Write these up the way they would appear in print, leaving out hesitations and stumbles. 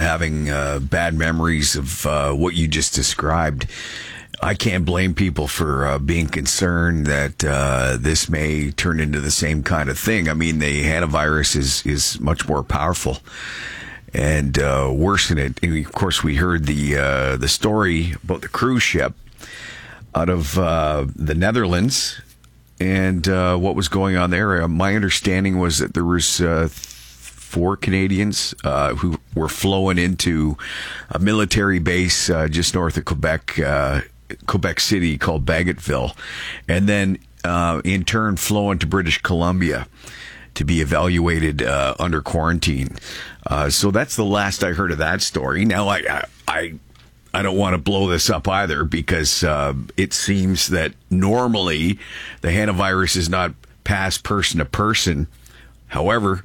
having bad memories of what you just described. I can't blame people for being concerned that this may turn into the same kind of thing. I mean, the hantavirus is much more powerful and worse than it. And of course, we heard the story about the cruise ship out of the Netherlands and what was going on there. My understanding was that there was 4 Canadians who were flowing into a military base just north of Quebec City called Bagotville, and then in turn flown to British Columbia to be evaluated under quarantine. So that's the last I heard of that story. Now, I don't want to blow this up either, because it seems that normally the hantavirus is not passed person to person. However,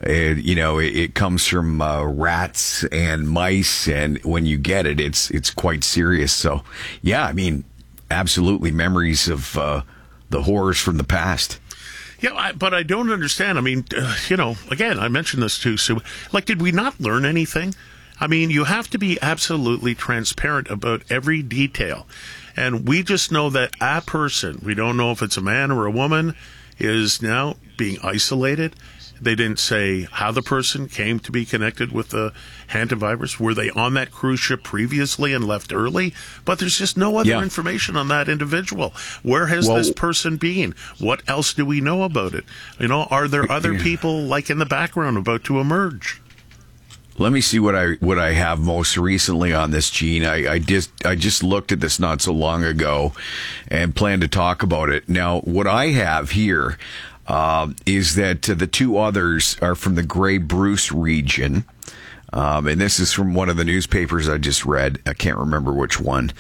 it comes from rats and mice, and when you get it, it's quite serious. So, yeah, I mean, absolutely memories of the horrors from the past. Yeah, but I don't understand. I mean, again, I mentioned this too, Sue. Like, did we not learn anything? I mean, you have to be absolutely transparent about every detail. And we just know that a person, we don't know if it's a man or a woman, is now being isolated. They didn't say how the person came to be connected with the hantavirus. Were they on that cruise ship previously and left early? But there's just no other information on that individual. Where has this person been? What else do we know about it? Are there other people like in the background about to emerge? Let me see what I have most recently on this, Gene. I just looked at this not so long ago and plan to talk about it. Now, what I have here is that the 2 others are from the Grey Bruce region. And this is from one of the newspapers I just read. I can't remember which one.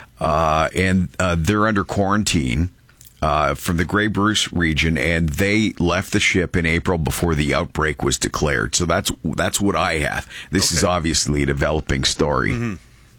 And they're under quarantine from the Grey Bruce region, and they left the ship in April before the outbreak was declared. So that's what I have. This is obviously a developing story. Mm-hmm.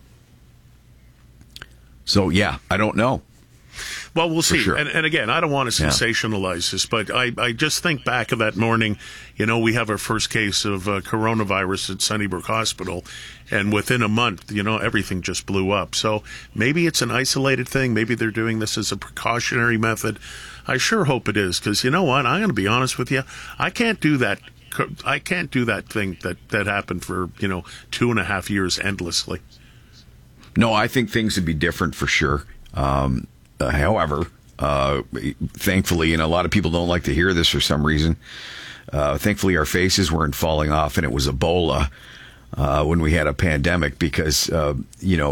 So, yeah, I don't know. Well, we'll see. Sure. And again, I don't want to sensationalize this, but I just think back of that morning, we have our first case of coronavirus at Sunnybrook Hospital, and within a month, everything just blew up. So maybe it's an isolated thing. Maybe they're doing this as a precautionary method. I sure hope it is, because you know what? I'm going to be honest with you. I can't do that. I can't do that thing that happened for, 2.5 years endlessly. No, I think things would be different for sure. However, thankfully, and a lot of people don't like to hear this for some reason, thankfully our faces weren't falling off, and it was Ebola when we had a pandemic, because, we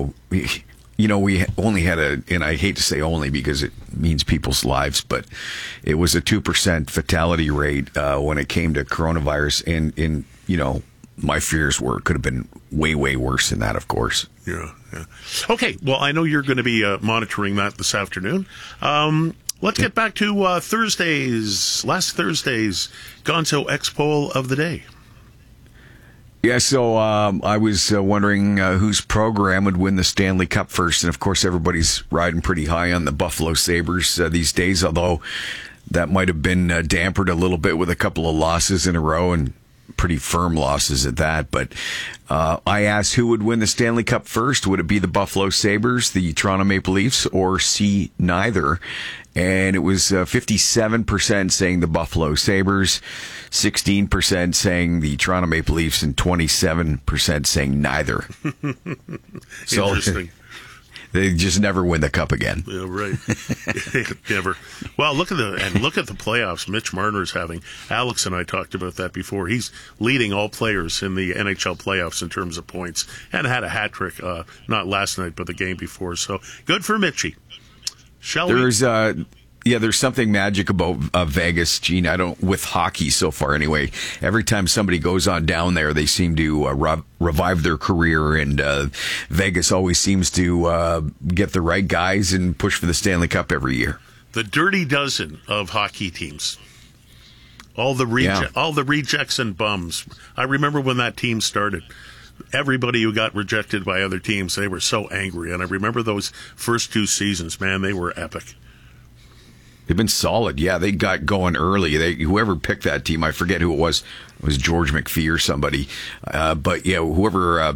only had and I hate to say only because it means people's lives, but it was a 2% fatality rate when it came to coronavirus, and my fears were it could have been way, way worse than that, of course. Yeah. Okay, well, I know you're going to be monitoring that this afternoon. Let's get back to last Thursday's Gonzo X-Poll of the day. Yeah, so I was wondering whose program would win the Stanley Cup first, and of course everybody's riding pretty high on the Buffalo Sabres these days, although that might have been dampered a little bit with a couple of losses in a row, and pretty firm losses at that. But I asked who would win the Stanley Cup first. Would it be the Buffalo Sabres, the Toronto Maple Leafs, or C, neither? And it was 57% saying the Buffalo Sabres, 16% saying the Toronto Maple Leafs, and 27% saying neither. So, interesting. They just never win the cup again. Yeah, right. Never. Well, look at the playoffs Mitch Marner's having. Alex and I talked about that before. He's leading all players in the NHL playoffs in terms of points, and had a hat trick not last night but the game before. So good for Mitchie. There's something magic about Vegas, Gene. With hockey so far anyway. Every time somebody goes on down there, they seem to revive their career, and Vegas always seems to get the right guys and push for the Stanley Cup every year. The dirty dozen of hockey teams. All the rejects and bums. I remember when that team started. Everybody who got rejected by other teams, they were so angry. And I remember those first 2 seasons, man, they were epic. They've been solid. Yeah, they got going early. Whoever picked that team, I forget who it was. It was George McPhee or somebody. But yeah, whoever